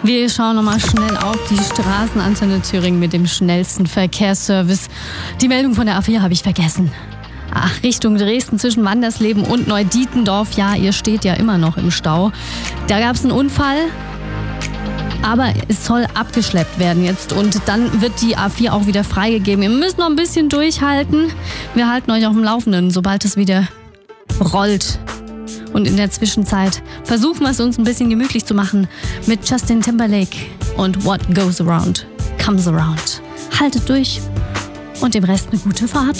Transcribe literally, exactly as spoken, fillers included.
Wir schauen nochmal schnell auf die Straßenantenne Thüringen mit dem schnellsten Verkehrsservice. Die Meldung von der A vier habe ich vergessen. Ach, Richtung Dresden zwischen Wandersleben und Neudietendorf. Ja, ihr steht ja immer noch im Stau. Da gab es einen Unfall. Aber es soll abgeschleppt werden jetzt und dann wird die A vier auch wieder freigegeben. Ihr müsst noch ein bisschen durchhalten. Wir halten euch auf dem Laufenden, sobald es wieder rollt. Und in der Zwischenzeit versuchen wir es uns ein bisschen gemütlich zu machen mit Justin Timberlake und What Goes Around Comes Around. Haltet durch und dem Rest eine gute Fahrt.